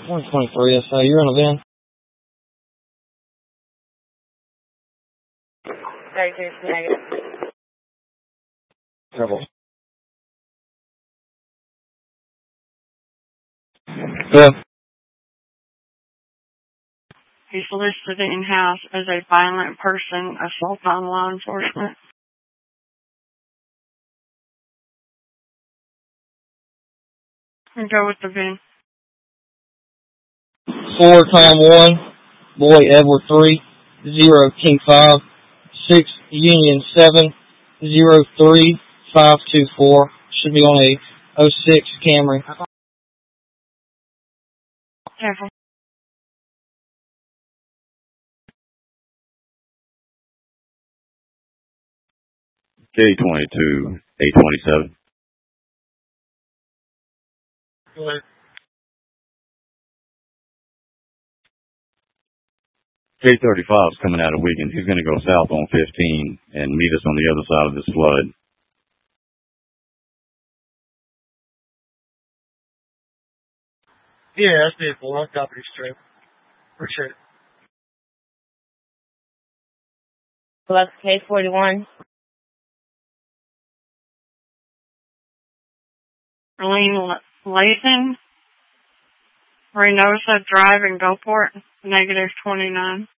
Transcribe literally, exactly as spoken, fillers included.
one twenty-three S A, you're in a van. thirty-two, negative. Trouble. Yeah. He's listed in-house as a violent person, assault on law enforcement. And go with the V I N. Four, Tom one, Boy Edward three, zero, King five, six, Union seven, zero, three, five, two, four. Should be on a oh six Camry. Careful. K twenty-two, eight twenty-seven. Go ahead. K thirty-five is coming out of Wiggins. He's going to go south on fifteen and meet us on the other side of this flood. Yeah, that's beautiful. I'll copy you straight. Appreciate it. Left K forty-one. Arlene Lathan. Reynosa Drive in Gulfport, negative twenty-nine.